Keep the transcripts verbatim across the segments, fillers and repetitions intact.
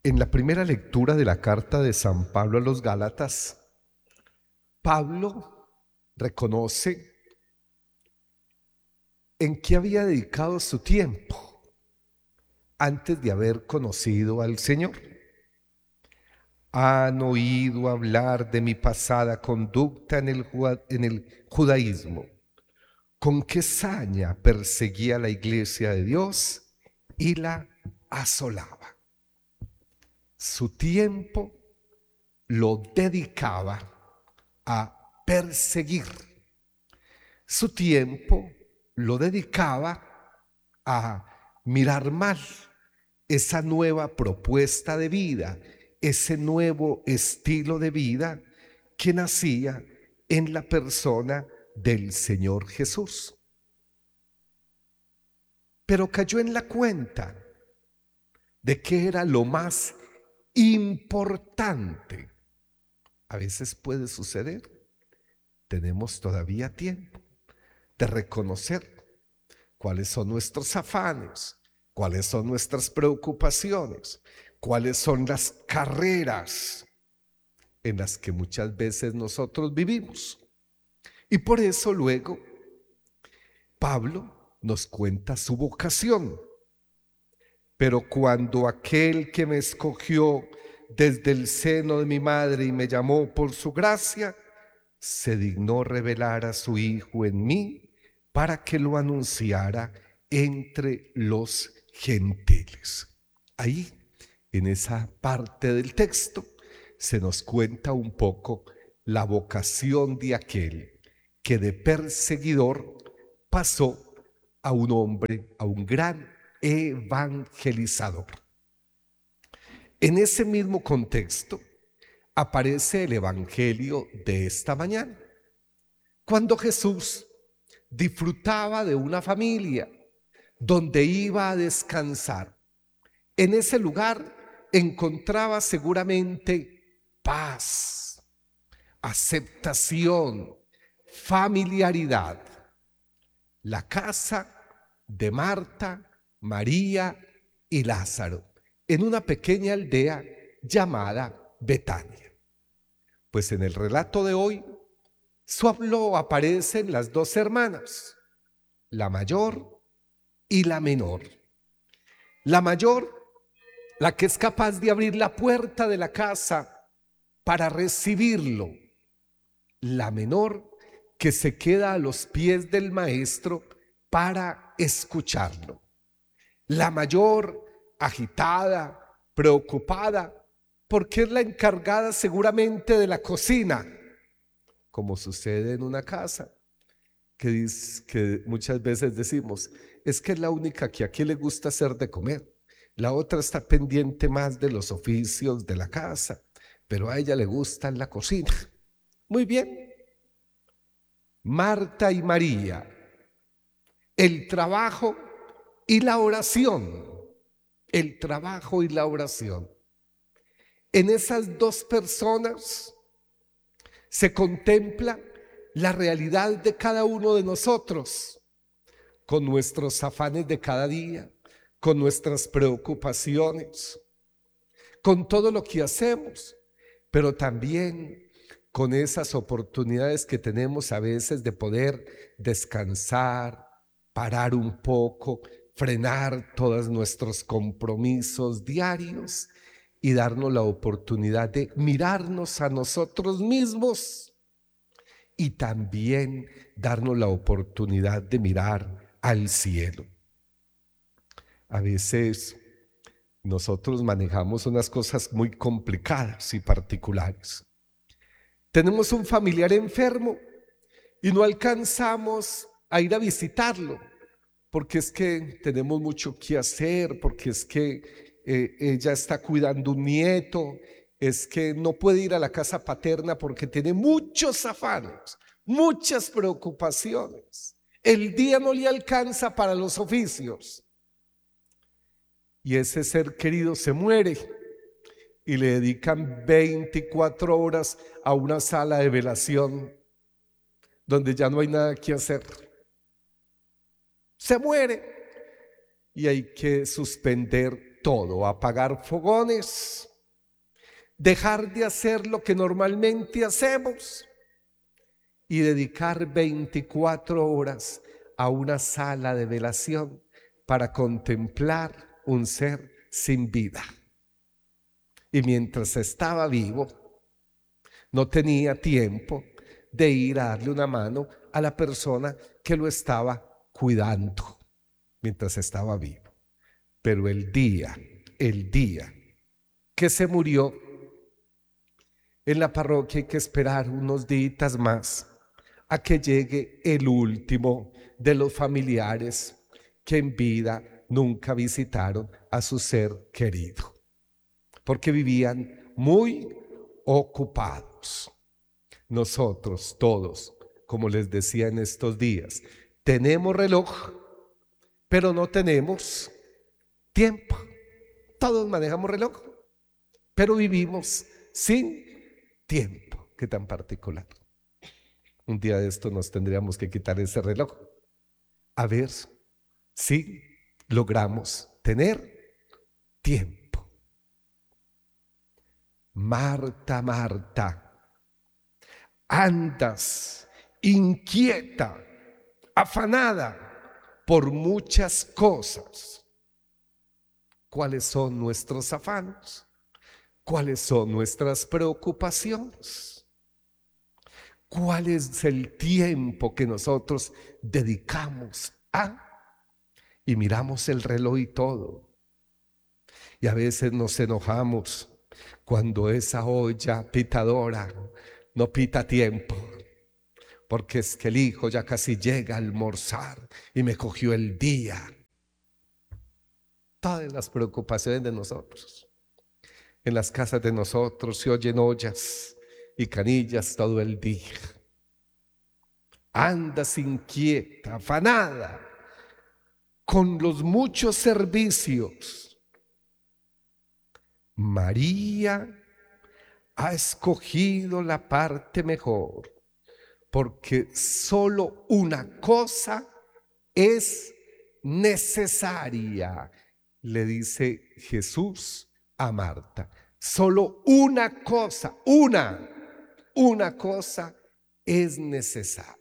En la primera lectura de la carta de San Pablo a los Gálatas, Pablo reconoce en qué había dedicado su tiempo antes de haber conocido al Señor. Han oído hablar de mi pasada conducta en el, en el judaísmo, con qué saña perseguía la iglesia de Dios y la asolaba. Su tiempo lo dedicaba a perseguir. Su tiempo lo dedicaba a mirar mal esa nueva propuesta de vida, ese nuevo estilo de vida que nacía en la persona del Señor Jesús. Pero cayó en la cuenta de que era lo más importante. A veces puede suceder, tenemos todavía tiempo de reconocer cuáles son nuestros afanes, cuáles son nuestras preocupaciones, cuáles son las carreras en las que muchas veces nosotros vivimos. Y por eso luego Pablo nos cuenta su vocación. Pero cuando aquel que me escogió desde el seno de mi madre y me llamó por su gracia, se dignó revelar a su Hijo en mí para que lo anunciara entre los gentiles. Ahí, en esa parte del texto, se nos cuenta un poco la vocación de aquel que de perseguidor pasó a un hombre, a un gran evangelizador. En ese mismo contexto aparece el evangelio de esta mañana, cuando Jesús disfrutaba de una familia donde iba a descansar. En ese lugar encontraba seguramente paz, aceptación, familiaridad. La casa de Marta, María y Lázaro, en una pequeña aldea llamada Betania. Pues en el relato de hoy, solo aparecen las dos hermanas, la mayor y la menor. La mayor, la que es capaz de abrir la puerta de la casa para recibirlo. La menor, que se queda a los pies del maestro para escucharlo. La mayor, agitada, preocupada, porque es la encargada seguramente de la cocina, como sucede en una casa, que, dice, que muchas veces decimos, es que es la única que aquí le gusta hacer de comer. La otra está pendiente más de los oficios de la casa, pero a ella le gusta la cocina. Muy bien. Marta y María, el trabajo y la oración, el trabajo y la oración. En esas dos personas se contempla la realidad de cada uno de nosotros, con nuestros afanes de cada día, con nuestras preocupaciones, con todo lo que hacemos, pero también con esas oportunidades que tenemos a veces de poder descansar, parar un poco, frenar todos nuestros compromisos diarios y darnos la oportunidad de mirarnos a nosotros mismos y también darnos la oportunidad de mirar al cielo. A veces nosotros manejamos unas cosas muy complicadas y particulares. Tenemos un familiar enfermo y no alcanzamos a ir a visitarlo, porque es que tenemos mucho que hacer, porque es que eh, ella está cuidando un nieto, es que no puede ir a la casa paterna porque tiene muchos afanes, muchas preocupaciones. El día no le alcanza para los oficios. Y ese ser querido se muere y le dedican veinticuatro horas a una sala de velación donde ya no hay nada que hacer. Se muere y hay que suspender todo, apagar fogones, dejar de hacer lo que normalmente hacemos y dedicar veinticuatro horas a una sala de velación para contemplar un ser sin vida. Y mientras estaba vivo, no tenía tiempo de ir a darle una mano a la persona que lo estaba cuidando mientras estaba vivo. Pero el día, el día que se murió, en la parroquia hay que esperar unos días más a que llegue el último de los familiares que en vida nunca visitaron a su ser querido, porque vivían muy ocupados. Nosotros todos, como les decía en estos días, tenemos reloj, pero no tenemos tiempo. Todos manejamos reloj, pero vivimos sin tiempo. Qué tan particular. Un día de esto nos tendríamos que quitar ese reloj, a ver si logramos tener tiempo. Marta, Marta, andas inquieta, afanada por muchas cosas. ¿Cuáles son nuestros afanes? ¿Cuáles son nuestras preocupaciones? ¿Cuál es el tiempo que nosotros dedicamos a? Y miramos el reloj y todo. Y a veces nos enojamos cuando esa olla pitadora no pita a tiempo, porque es que el hijo ya casi llega a almorzar y me cogió el día. Todas las preocupaciones de nosotros. En las casas de nosotros se oyen ollas y canillas todo el día. Andas inquieta, afanada, con los muchos servicios. María ha escogido la parte mejor, porque solo una cosa es necesaria, le dice Jesús a Marta. Solo una cosa, una, una cosa es necesaria.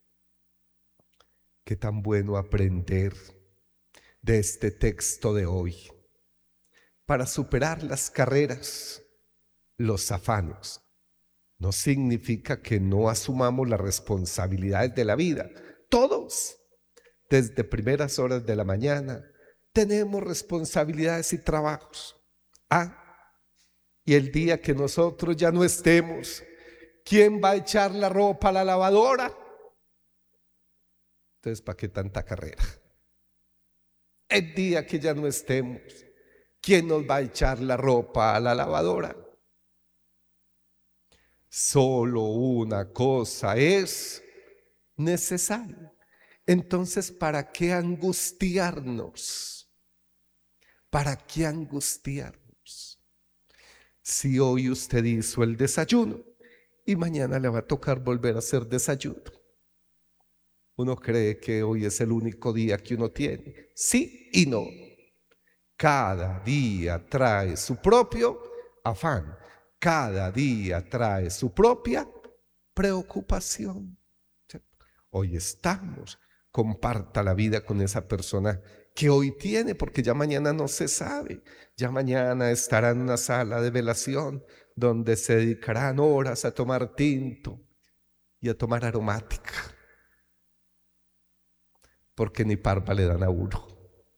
Qué tan bueno aprender de este texto de hoy para superar las carreras, los afanes. No significa que no asumamos las responsabilidades de la vida. Todos, desde primeras horas de la mañana, tenemos responsabilidades y trabajos. Ah, y el día que nosotros ya no estemos, ¿quién va a echar la ropa a la lavadora? Entonces, ¿para qué tanta carrera? El día que ya no estemos, ¿quién nos va a echar la ropa a la lavadora? Solo una cosa es necesaria. Entonces, ¿para qué angustiarnos? ¿Para qué angustiarnos? Si hoy usted hizo el desayuno y mañana le va a tocar volver a hacer desayuno, uno cree que hoy es el único día que uno tiene. Sí y no. Cada día trae su propio afán. Cada día trae su propia preocupación. Hoy estamos, comparta la vida con esa persona que hoy tiene, porque ya mañana no se sabe. Ya mañana estará en una sala de velación donde se dedicarán horas a tomar tinto y a tomar aromática, porque ni parva le dan a uno.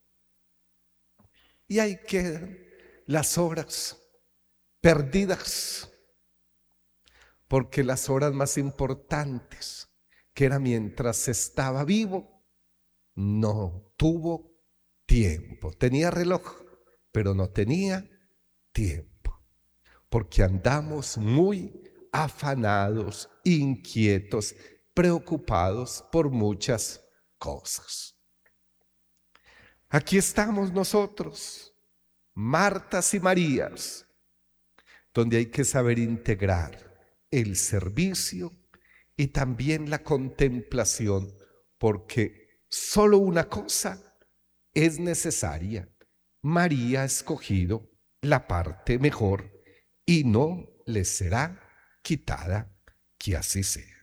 Y ahí quedan las horas perdidas, porque las horas más importantes, que era mientras estaba vivo, no tuvo tiempo. Tenía reloj, pero no tenía tiempo, porque andamos muy afanados, inquietos, preocupados por muchas cosas. Aquí estamos nosotros, Martas y Marías, donde hay que saber integrar el servicio y también la contemplación, porque solo una cosa es necesaria María ha escogido la parte mejor y no le será quitada, que así sea.